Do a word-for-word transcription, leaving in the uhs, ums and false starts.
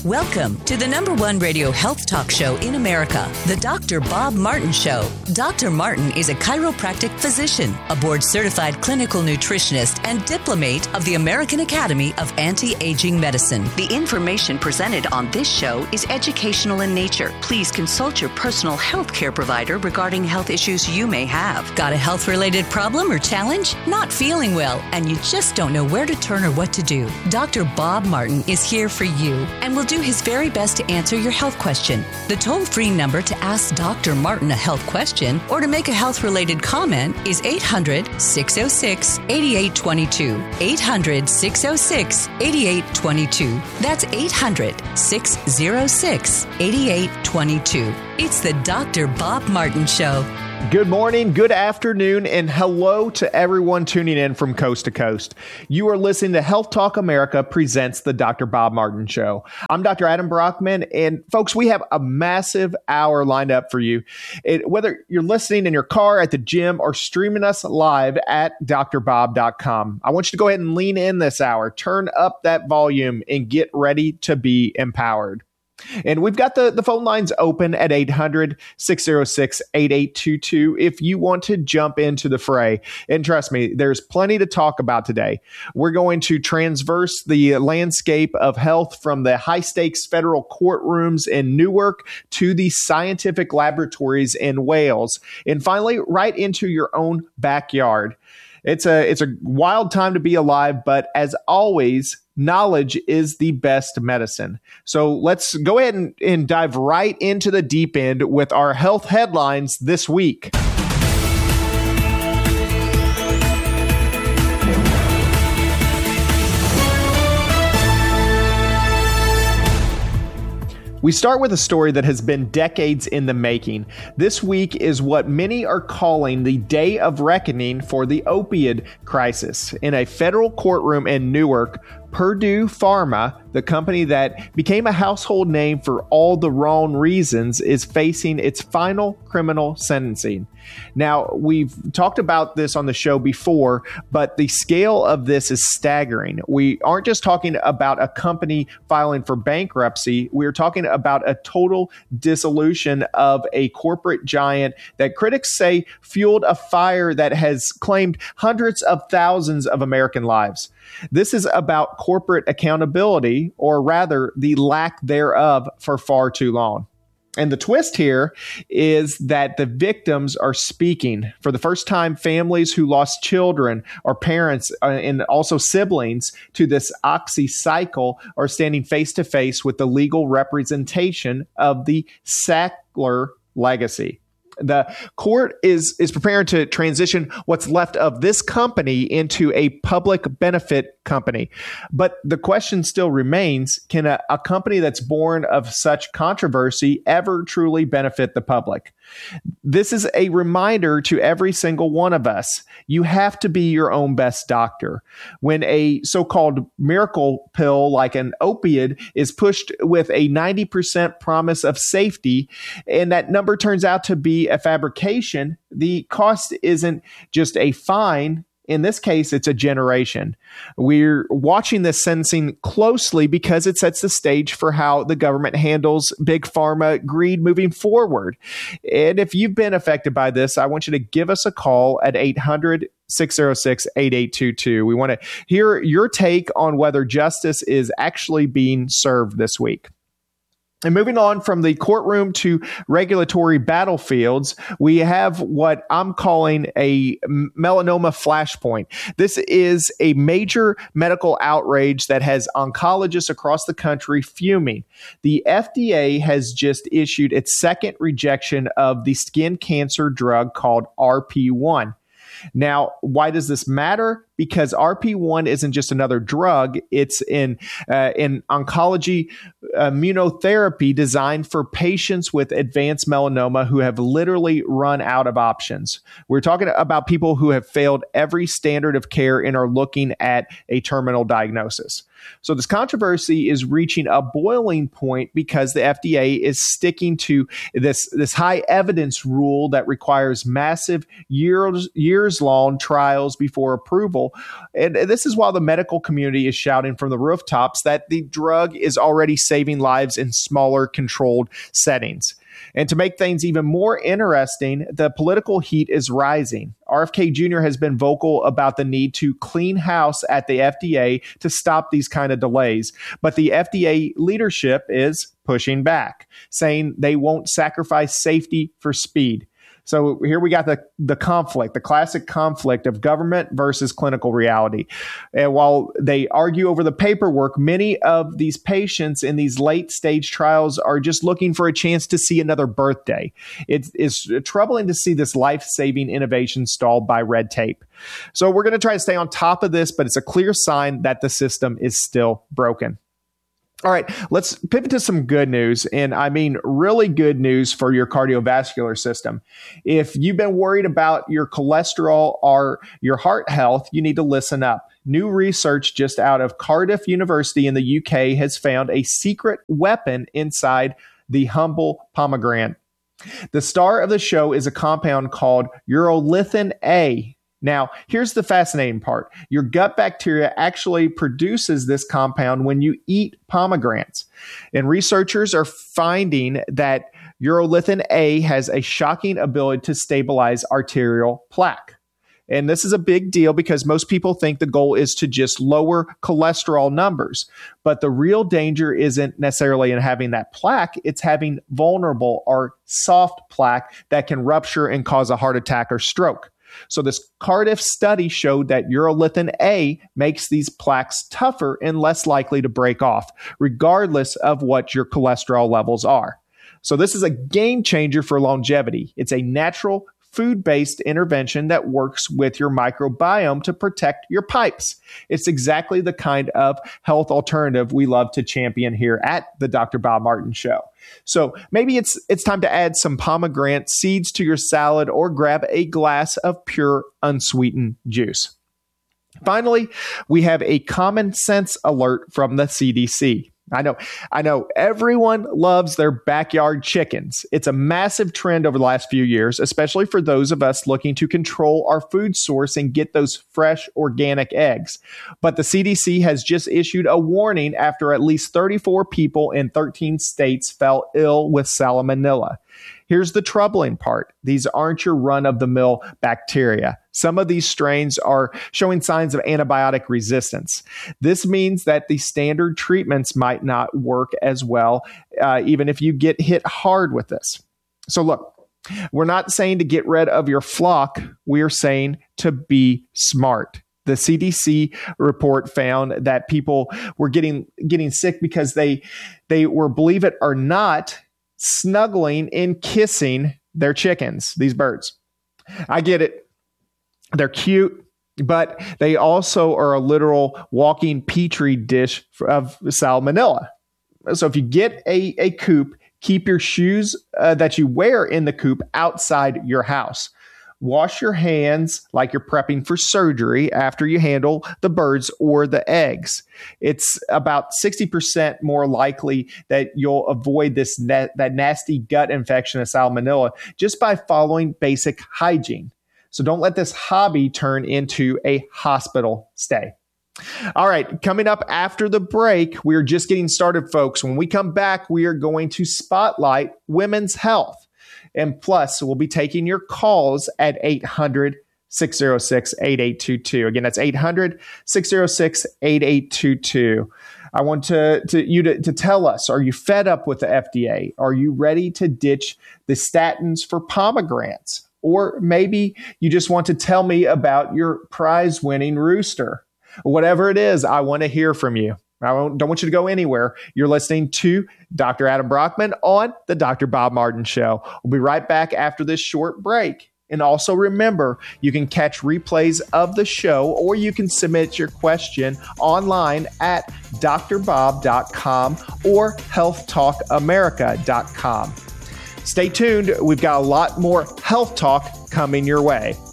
Welcome to the number one radio health talk show in America, the Doctor Bob Martin Show. Doctor Martin is a chiropractic physician, a board-certified clinical nutritionist, and diplomate of the American Academy of Anti-Aging Medicine. The information presented on this show is educational in nature. Please consult your personal health care provider regarding health issues you may have. Got a health-related problem or challenge? Not feeling well, and you just don't know where to turn or what to do? Doctor Bob Martin is here for you and will do his very best to answer your health question. The toll-free number to ask Doctor Martin a health question or to make a health-related comment is eight hundred, six oh six, eight eight two two. eight hundred, six oh six, eight eight two two. That's eight hundred, six oh six, eight eight two two. It's the Doctor Bob Martin Show. Good morning, good afternoon, and hello to everyone tuning in from coast to coast. You are listening to Health Talk America presents the Doctor Bob Martin Show. I'm Doctor Adam Brockman, and folks, we have a massive hour lined up for you. It, whether you're listening in your car, at the gym, or streaming us live at D R bob dot com, I want you to go ahead and lean in this hour, turn up that volume, and get ready to be empowered. And we've got the, the phone lines open at eight hundred, six oh six, eight eight two two if you want to jump into the fray. And trust me, there's plenty to talk about today. We're going to transverse the landscape of health from the high-stakes federal courtrooms in Newark to the scientific laboratories in Wales. And finally, right into your own backyard. It's a, it's a wild time to be alive, but as always, knowledge is the best medicine. So let's go ahead and, and dive right into the deep end with our health headlines this week. We start with a story that has been decades in the making. This week is what many are calling the day of reckoning for the opioid crisis. In a federal courtroom in Newark, Purdue Pharma, the company that became a household name for all the wrong reasons, is facing its final criminal sentencing. Now, we've talked about this on the show before, but the scale of this is staggering. We aren't just talking about a company filing for bankruptcy. We're talking about a total dissolution of a corporate giant that critics say fueled a fire that has claimed hundreds of thousands of American lives. This is about corporate accountability, or rather the lack thereof, for far too long. And the twist here is that the victims are speaking. For the first time, families who lost children or parents uh, and also siblings to this oxy cycle are standing face to face with the legal representation of the Sackler legacy. The court is is preparing to transition what's left of this company into a public benefit company. But the question still remains, can a, a company that's born of such controversy ever truly benefit the public? This is a reminder to every single one of us. You have to be your own best doctor. When a so-called miracle pill like an opioid is pushed with a ninety percent promise of safety, and that number turns out to be a fabrication, the cost isn't just a fine. In this case, it's a generation. We're watching this sentencing closely because it sets the stage for how the government handles big pharma greed moving forward. And if you've been affected by this, I want you to give us a call at eight hundred, six oh six, eight eight two two. We want to hear your take on whether justice is actually being served this week. And moving on from the courtroom to regulatory battlefields, we have what I'm calling a melanoma flashpoint. This is a major medical outrage that has oncologists across the country fuming. The F D A has just issued its second rejection of the skin cancer drug called R P one. Now, why does this matter? Because R P one isn't just another drug. It's in uh, in oncology immunotherapy designed for patients with advanced melanoma who have literally run out of options. We're talking about people who have failed every standard of care and are looking at a terminal diagnosis. So this controversy is reaching a boiling point because the F D A is sticking to this, this high evidence rule that requires massive years, years long trials before approval label. And this is while the medical community is shouting from the rooftops that the drug is already saving lives in smaller, controlled settings. And to make things even more interesting, the political heat is rising. R F K Junior has been vocal about the need to clean house at the F D A to stop these kind of delays. But the F D A leadership is pushing back, saying they won't sacrifice safety for speed. So here we got the, the conflict, the classic conflict of government versus clinical reality. And while they argue over the paperwork, many of these patients in these late stage trials are just looking for a chance to see another birthday. It is troubling to see this life-saving innovation stalled by red tape. So we're going to try to stay on top of this, but it's a clear sign that the system is still broken. All right, let's pivot to some good news, and I mean really good news for your cardiovascular system. If you've been worried about your cholesterol or your heart health, you need to listen up. New research just out of Cardiff University in the U K has found a secret weapon inside the humble pomegranate. The star of the show is a compound called urolithin A. Now, here's the fascinating part. Your gut bacteria actually produces this compound when you eat pomegranates. And researchers are finding that urolithin A has a shocking ability to stabilize arterial plaque. And this is a big deal because most people think the goal is to just lower cholesterol numbers. But the real danger isn't necessarily in having that plaque. It's having vulnerable or soft plaque that can rupture and cause a heart attack or stroke. So this Cardiff study showed that urolithin A makes these plaques tougher and less likely to break off, regardless of what your cholesterol levels are. So this is a game changer for longevity. It's a natural food-based intervention that works with your microbiome to protect your pipes. It's exactly the kind of health alternative we love to champion here at the Doctor Bob Martin Show. So maybe it's it's time to add some pomegranate seeds to your salad or grab a glass of pure unsweetened juice. Finally, we have a common sense alert from the C D C. I know, I know everyone loves their backyard chickens. It's a massive trend over the last few years, especially for those of us looking to control our food source and get those fresh organic eggs. But the C D C has just issued a warning after at least thirty-four people in thirteen states fell ill with salmonella. Here's the troubling part. These aren't your run-of-the-mill bacteria. Some of these strains are showing signs of antibiotic resistance. This means that the standard treatments might not work as well, uh, even if you get hit hard with this. So look, we're not saying to get rid of your flock. We're saying to be smart. The C D C report found that people were getting getting sick because they they were, believe it or not, snuggling and kissing their chickens, these birds. I get it. They're cute, but they also are a literal walking petri dish of salmonella. So if you get a, a coop, keep your shoes uh, that you wear in the coop outside your house. Wash your hands like you're prepping for surgery after you handle the birds or the eggs. It's about sixty percent more likely that you'll avoid this na- that nasty gut infection of salmonella just by following basic hygiene. So don't let this hobby turn into a hospital stay. All right, coming up after the break, we're just getting started, folks. When we come back, we are going to spotlight women's health. And plus, we'll be taking your calls at eight hundred, six oh six, eight eight two two. Again, that's eight hundred, six oh six, eight eight two two. I want to, to you to, to tell us, are you fed up with the F D A? Are you ready to ditch the statins for pomegranates? Or maybe you just want to tell me about your prize-winning rooster. Whatever it is, I want to hear from you. I don't want you to go anywhere. You're listening to Doctor Adam Brockman on the Doctor Bob Martin Show. We'll be right back after this short break. And also remember, you can catch replays of the show or you can submit your question online at d r bob dot com or health talk america dot com. Stay tuned. We've got a lot more health talk coming your way.